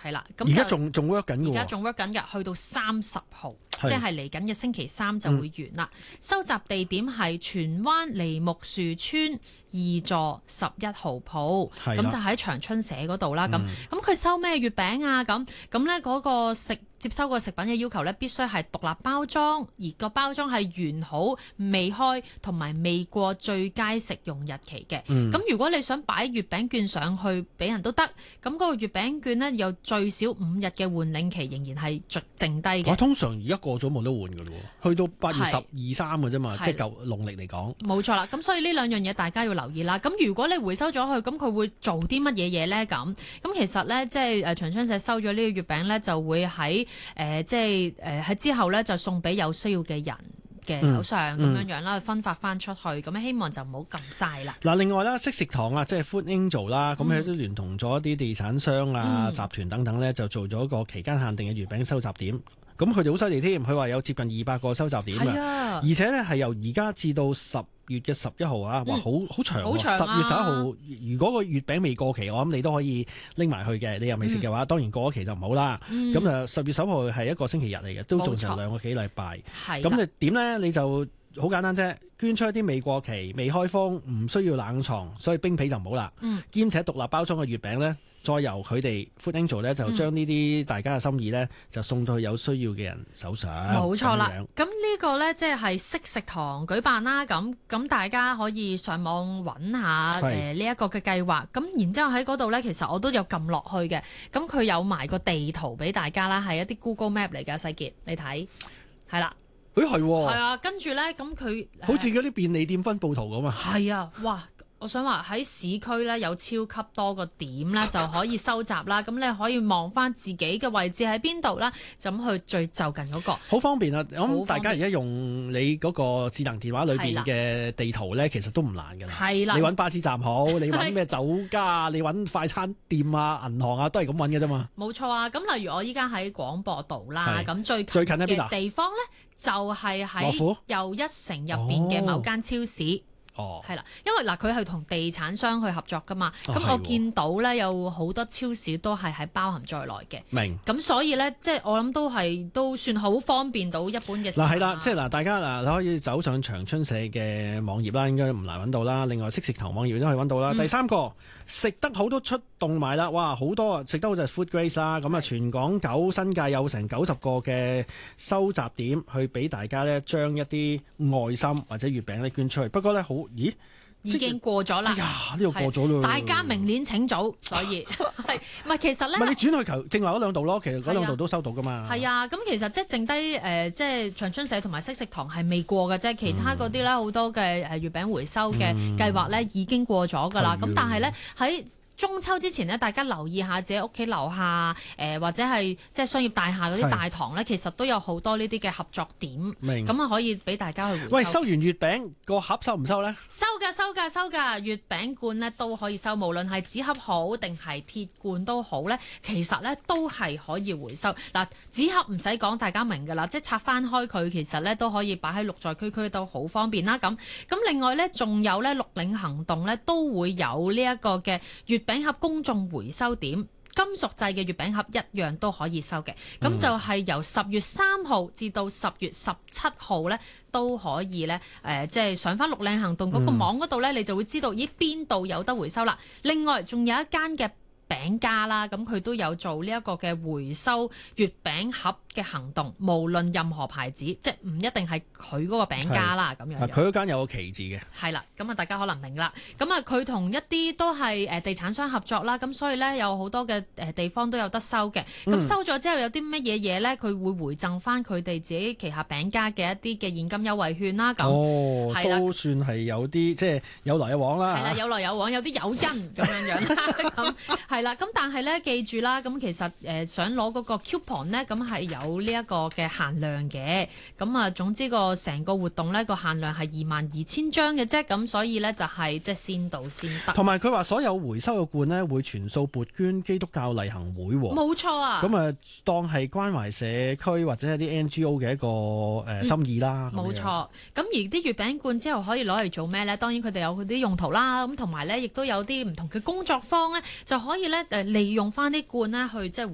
係啦，咁而家仲 work 緊嘅喎， 而家仲 work 緊嘅，去到30號，即係嚟緊嘅星期3就會完啦。收集地點係荃灣梨木樹村2座11號鋪，咁就喺長春社嗰度啦。咁佢收咩月餅啊？咁咧嗰個接收個食品嘅要求咧，必須係獨立包裝，而個包裝係完好、未開同埋未過最佳食用日期嘅。咁如果你想擺月餅券上去俾人都得，咁嗰個月餅券呢，有最少5日嘅換領期，仍然係剩低嘅。 通常而家過咗冇得換㗎咯，去到8月12、3嘅啫嘛，即係舊農曆嚟講。 冇錯啦，咁所以呢兩樣嘢大家要留意啦。咁如果你回收咗佢，咁佢會做啲乜嘢嘢呢？咁其實呢，即係長春社收咗呢個月餅呢，就會喺喺之後呢，就送俾有需要嘅人嘅手上咁樣啦，分發翻出去，咁希望就唔好咁嘥啦。 嗱，另外啦，惜食堂啊，即係 Food Angel 啦，咁佢都聯同咗一啲地產商啊、集團等等咧，就做咗個期間限定嘅月餅收集點。咁佢哋好犀利添，佢話有接近200個收集點啊，而且咧係由而家至到10月嘅11號啊，哇，好長喎！10月11號，如果個月餅未過期，我諗你都可以拎埋去嘅。你又未食嘅話，當然過咗期就唔好啦。咁10月11號係一個星期日嚟嘅，都仲成2個幾禮拜。咁你點咧？你就好簡單啫，捐出一啲未過期、未開封、唔需要冷藏，所以冰皮就唔好啦。兼且獨立包裝嘅月餅咧，再由佢哋 Food Angel 咧，就將呢啲大家嘅心意咧，就送到去有需要嘅人手上。 冇錯啦。咁呢個咧，即係惜食堂舉辦啦。咁大家可以上網揾下呢一個嘅計劃。咁然之後喺嗰度咧，其實我都有撳落去嘅。咁佢有埋個地圖俾大家啦，係一啲 Google Map 嚟㗎。世傑，你睇係啦。係啊，跟住咧，咁佢好似嗰啲便利店分佈圖咁啊。係啊，哇！我想話喺市區咧有超級多個點咧就可以收集啦，咁你可以望翻自己嘅位置喺邊度啦，就咁去最就近嗰個。好方便啊！我諗大家而家用你嗰個智能電話裏邊嘅地圖咧，其實都唔難㗎啦。係啦，你揾巴士站好，你揾咩酒家，你揾快餐店啊、銀行啊，都係咁揾嘅啫嘛。冇錯啊！咁例如我依家喺廣播道啦，咁最近嘅地方咧就係喺又一城入邊嘅某間超市。係啦，因為佢係同地產商去合作噶嘛，咁我見到咧有好多超市都係包含在內嘅。明，咁所以咧，即係我諗都算好方便到一般嘅市民。係啦，即係大家你可以走上長春社嘅網頁啦，應該唔難揾到啦。另外惜食堂網頁都可以揾到啦。第3個食得好都出動埋啦，哇，好多啊！食得好就係 Food Grace 啦。咁啊，全港9新界有成90個嘅收集點，去俾大家咧將一啲愛心或者月餅咧捐出去。不過咧咦？已經過咗啦！哎呀，呢個過咗啦！大家明年請早，所以其實咧？唔係你轉去正話嗰2度咯，其實嗰2度都收到噶嘛。係啊，咁其實即係剩低即係長春社同埋惜食堂係未過嘅啫，其他嗰啲咧好多嘅月餅回收嘅計劃咧已經過咗噶啦。咁但係咧喺中秋之前呢，大家留意下自己屋企樓下，或者係即係商業大廈嗰啲大堂咧，其實都有好多呢啲嘅合作點，咁啊可以俾大家去回收。喂，收完月餅個盒收唔收咧？收㗎，月餅罐咧都可以收，無論係紙盒好定係鐵罐都好咧，其實咧都係可以回收。嗱，紙盒唔使講，大家明㗎啦，即係拆翻開佢，其實咧都可以擺喺綠在區區都好方便啦。咁另外咧，仲有咧綠領行動咧都會有呢一個嘅月餅盒公眾回收點，金屬製嘅月餅盒一樣都可以收嘅。咁就係由10月3號至到10月17號咧，都可以咧即係上翻綠領行動嗰個網嗰度咧，你就會知道邊度有得回收啦。另外仲有一間嘅餅家啦，咁佢都有做呢一個嘅回收月餅盒嘅行動，無論任何牌子，即係唔一定係佢嗰個餅家啦咁樣。佢嗰間有個旗字嘅。係啦，咁啊大家可能明啦。咁啊佢同一啲都係地產商合作啦，咁所以咧有好多嘅地方都有得收嘅。咁收咗之後有啲乜嘢嘢咧，佢會回贈翻佢哋自己旗下餅家嘅一啲嘅現金優惠券啦。咁都算係有啲即係有來有往啦。係啦，有來有往，有啲誘因咁樣啦。咁係啦，咁但係咧記住啦，咁其實想攞嗰個 coupon 咧，咁係有呢一個嘅限量嘅。咁啊，總之個成個活動咧個限量係22,000張嘅啫。咁所以咧就係即係先到先得。同埋佢話所有回收嘅罐咧會全數撥捐基督教勵行會。冇錯啊。咁啊，當係關懷社區或者係啲 NGO 嘅一個心意啦。冇錯。咁而啲月餅罐之後可以攞嚟做咩咧？當然佢哋有佢啲用途啦。咁同埋咧亦都有啲唔同嘅工作坊咧，就可以咧利用翻啲罐咧去即係